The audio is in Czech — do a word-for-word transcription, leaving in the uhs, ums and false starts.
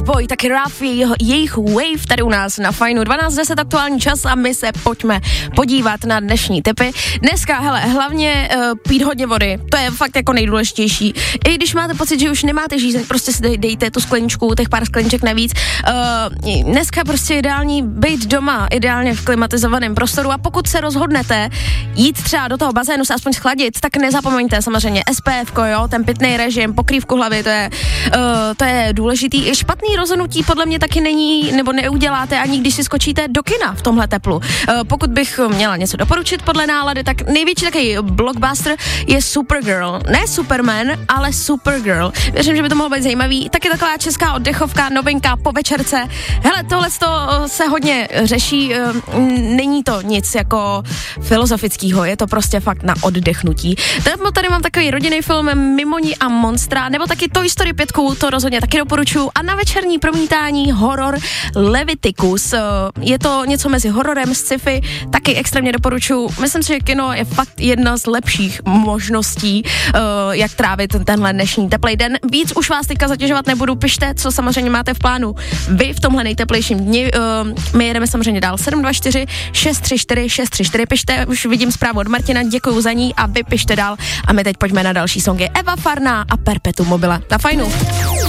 Boy, taky Raf, jejich Wave tady u nás na Fajnu. dvanáct deset aktuální čas a my se pojďme podívat na dnešní tipy. Dneska, hele, hlavně uh, pít hodně vody, to je fakt jako nejdůležitější. I když máte pocit, že už nemáte žízeň, prostě si dej, dejte tu skleničku, těch pár skleniček navíc. Uh, dneska prostě ideální být doma, ideálně v klimatizovaném prostoru a pokud se rozhodnete jít třeba do toho bazénu se aspoň schladit, tak nezapomeňte samozřejmě S P F ko, jo, ten pitný režim, pokrývku hlavy, to je, uh, to je důležitý. Špatný rozhodnutí podle mě taky není, nebo neuděláte ani když si skočíte do kina v tomhle teplu. Uh, pokud bych měla něco doporučit podle nálady, tak největší takový blockbuster je Supergirl. Ne Superman, ale Supergirl. Věřím, že by to mohlo být zajímavý. Taky taková česká oddechovka, novinka po večerce. Hele, tohle se hodně řeší, uh, není to nic jako filozofického, je to prostě fakt na oddechnutí. Tady mám takový rodinný film Mimoni a monstra, nebo taky Toy Story pět, to rozhodně taky doporučuji. A na večerní promítání horor Leviticus. Je to něco mezi hororem, sci-fi, taky extrémně doporučuji. Myslím si, že kino je fakt jedna z lepších možností, jak trávit tenhle dnešní teplej den. Víc už vás teďka zatěžovat nebudu, pište, co samozřejmě máte v plánu vy v tomhle nejteplejším dni. My jedeme samozřejmě dál sedm dva čtyři šest tři čtyři šest tři čtyři, pište, už vidím zprávu od Martina, děkuju za ní a vy pište dál a my teď pojďme na další songy. Eva Farná a Perpetuum mobile. Na Fajnu.